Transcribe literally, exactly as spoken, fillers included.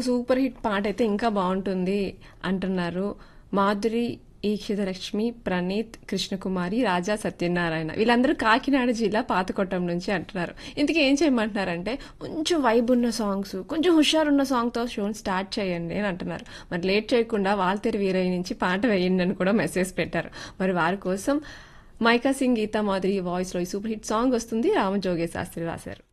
ఒక super hit పాట అయితే ఇంకా బాగుంటుంది అంటున్నారు మాధురి ఈక్షిత లక్ష్మి ప్రణీత్ కృష్ణకుమారి రాజా సత్యనారాయణ వీళ్ళందరూ కాకినాడ జిల్లా పాతకొట్టం నుంచి అంటున్నారు. ఇంతకీ ఏం చేయమంటున్నారంటే కొంచెం వైబ్ ఉన్న సాంగ్స్ కొంచెం హుషారున్న సాంగ్తో షోని స్టార్ట్ చేయండి అని అంటున్నారు. మరి లేట్ చేయకుండా వాల్తేరు వీరయ్య నుంచి పాట వేయండి అని కూడా మెసేజ్ పెట్టారు. మరి వారి కోసం మైకా సింగ్ గీతా మాధురి వాయిస్ లో ఈ సూపర్ హిట్ సాంగ్ వస్తుంది. రామజోగే శాస్త్రి రాశారు.